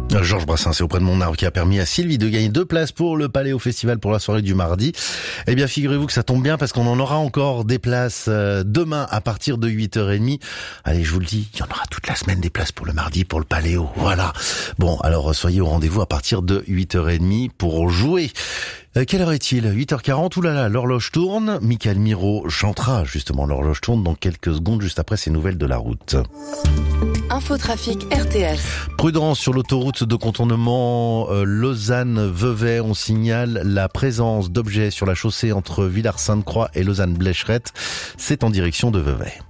Georges Brassens, c'est auprès de Montargis qui a permis à Sylvie de gagner 2 places pour le Paléo Festival pour la soirée du mardi. Eh bien, figurez-vous que ça tombe bien parce qu'on en aura encore des places demain à partir de 8h30. Allez, je vous le dis, il y en aura toute la semaine des places pour le mardi, pour le Paléo. Voilà. Bon, alors soyez au rendez-vous à partir de 8h30 pour jouer. Quelle heure est-il ? 8h40, oulala, l'horloge tourne. Michael Miro chantera justement l'horloge tourne dans quelques secondes, juste après ces nouvelles de la route. Infotrafic RTS. Prudence sur l'autoroute de contournement Lausanne-Vevey. On signale la présence d'objets sur la chaussée entre Villars-Sainte-Croix et Lausanne-Blécherette. C'est en direction de Vevey.